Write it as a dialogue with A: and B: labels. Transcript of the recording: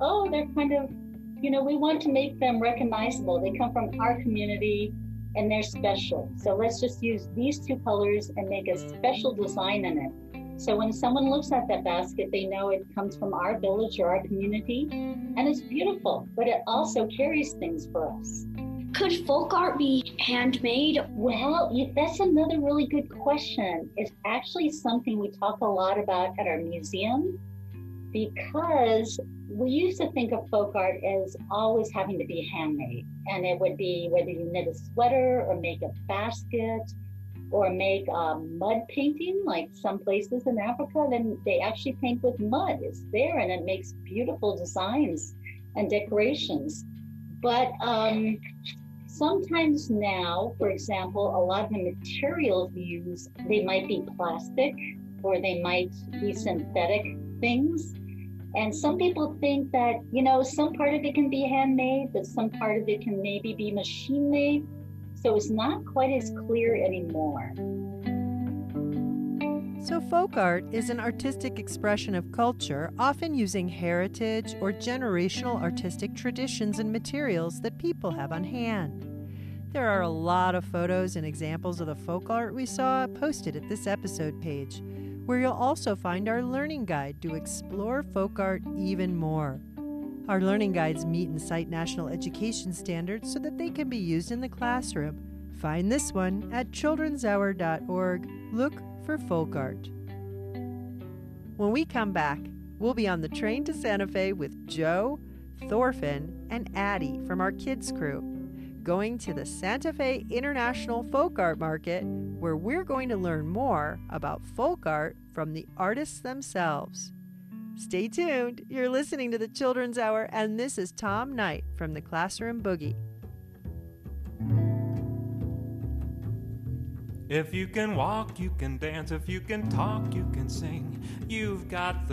A: oh, they're kind of, we want to make them recognizable. They come from our community and they're special. So let's just use these two colors and make a special design in it. So when someone looks at that basket, they know it comes from our village or our community, and it's beautiful, but it also carries things for us.
B: Could folk art be handmade?
A: Well, that's another really good question. It's actually something we talk a lot about at our museum, because we used to think of folk art as always having to be handmade. And it would be whether you knit a sweater or make a basket or make a mud painting, like some places in Africa, then they actually paint with mud. It's there and it makes beautiful designs and decorations. But sometimes now, for example, a lot of the materials used, they might be plastic or they might be synthetic things. And some people think that, some part of it can be handmade, but some part of it can maybe be machine made. So it's not quite as clear anymore.
C: So folk art is an artistic expression of culture, often using heritage or generational artistic traditions and materials that people have on hand. There are a lot of photos and examples of the folk art we saw posted at this episode page, where you'll also find our learning guide to explore folk art even more. Our learning guides meet and cite national education standards so that they can be used in the classroom. Find this one at childrenshour.org. Look for folk art. When we come back, we'll be on the train to Santa Fe with Joe, Thorfinn, and Addie from our kids crew, going to the Santa Fe International Folk Art Market, where we're going to learn more about folk art from the artists themselves. Stay tuned. You're listening to the Children's Hour, and this is Tom Knight from the Classroom Boogie.
D: If you can walk, you can dance. If you can talk, you can sing. You've got the